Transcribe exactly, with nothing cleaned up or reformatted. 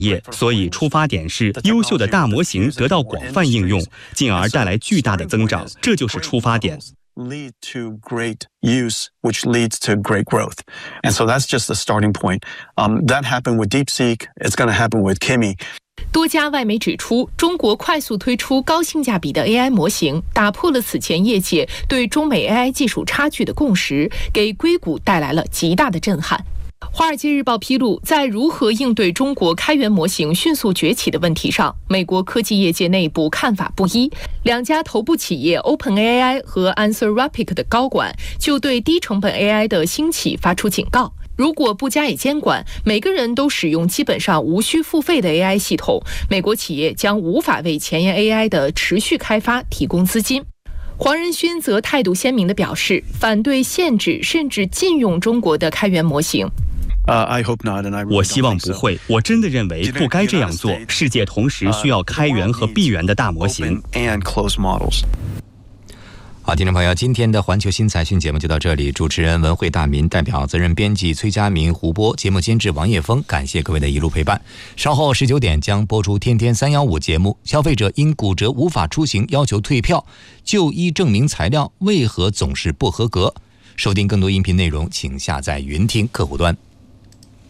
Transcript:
业，所以出发点是优秀的大模型得到广泛应用，进而带来巨大的增长，这就是出发点。 lead to great use, which leads to great growth. And so that's just the starting point. Um, that happened with DeepSeek. It's going to happen with Kimi. 多家外媒指出，中国快速推出高性价比的 A I 模型，打破了此前业界对中美 A I 技术差距的共识，给硅谷带来了极大的震撼。华尔街日报披露，在如何应对中国开源模型迅速崛起的问题上，美国科技业界内部看法不一。两家头部企业 OpenAI 和 Anthropic 的高管就对低成本 A I 的兴起发出警告。如果不加以监管，每个人都使用基本上无需付费的 A I 系统，美国企业将无法为前沿 A I 的持续开发提供资金。黄仁勋则态度鲜明地表示，反对限制甚至禁用中国的开源模型。 Uh, I hope not, and I really 我希望不会，我真的认为不该这样做。世界同时需要开源和闭源的大模型。 好，听众朋友，今天的环球新财讯节目就到这里。主持人文慧大民，代表责任编辑崔佳明、胡波，节目监制王叶峰，感谢各位的一路陪伴。稍后十九点将播出《天天三幺五》节目，消费者因骨折无法出行要求退票，就医证明材料为何总是不合格？收听更多音频内容，请下载云听客户端。